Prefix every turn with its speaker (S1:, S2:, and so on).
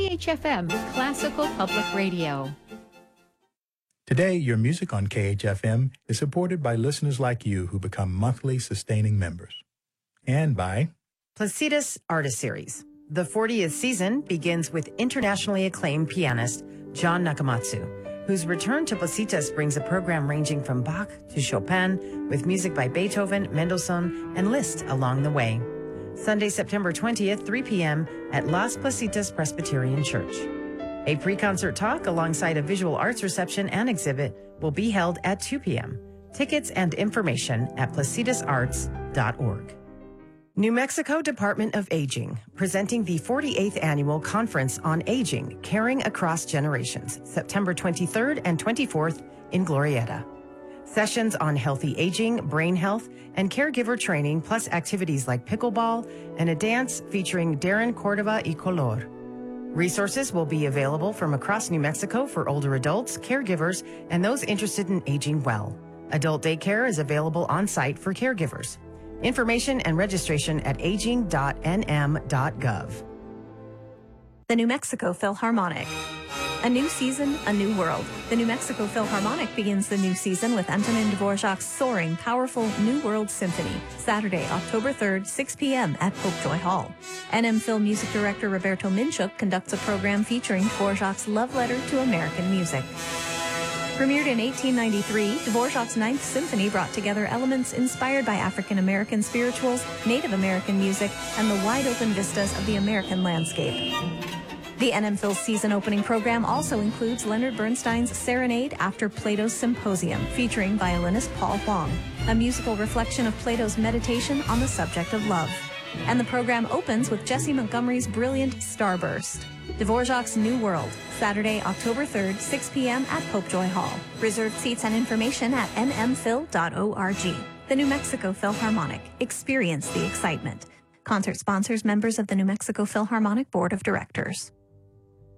S1: KHFM, Classical Public Radio.
S2: Today, your music on KHFM is supported by listeners like you who become monthly sustaining members. And by
S3: Placitas Artist Series. The 40th season begins with internationally acclaimed pianist John Nakamatsu, whose return to Placitas brings a program ranging from Bach to Chopin, with music by Beethoven, Mendelssohn, and Liszt along the way. Sunday, September 20th, 3 p.m. at Las Placitas Presbyterian Church. A pre-concert talk alongside a visual arts reception and exhibit will be held at 2 p.m. Tickets and information at placitasarts.org. New Mexico Department of Aging, presenting the 48th Annual Conference on Aging, Caring Across Generations, September 23rd and 24th in Glorieta. Sessions on healthy aging, brain health, and caregiver training, plus activities like pickleball and a dance featuring Darren Cordova y Color. Resources will be available from across New Mexico for older adults, caregivers, and those interested in aging well. Adult daycare is available on site for caregivers. Information and registration at aging.nm.gov.
S4: The New Mexico Philharmonic. A new season, a new world. The New Mexico Philharmonic begins the new season with Antonin Dvorak's soaring, powerful New World Symphony, Saturday, October 3rd, 6 p.m. at Popejoy Hall. NM Phil music director Roberto Minchuk conducts a program featuring Dvorak's love letter to American music. Premiered in 1893, Dvorak's Ninth Symphony brought together elements inspired by African-American spirituals, Native American music, and the wide-open vistas of the American landscape. The NM Phil season opening program also includes Leonard Bernstein's Serenade After Plato's Symposium, featuring violinist Paul Huang, a musical reflection of Plato's meditation on the subject of love. And the program opens with Jesse Montgomery's brilliant Starburst. Dvorak's New World, Saturday, October 3rd, 6 p.m. at Popejoy Hall. Reserved seats and information at nmphil.org. The New Mexico Philharmonic. Experience the excitement. Concert sponsors members of the New Mexico Philharmonic Board of Directors.